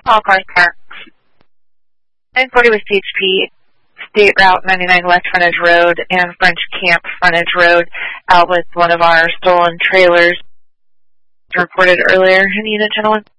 All cars parked. 940 with CHP, State Route 99 West Frontage Road and French Camp Frontage Road out with one of our stolen trailers reported earlier in the unit, gentlemen.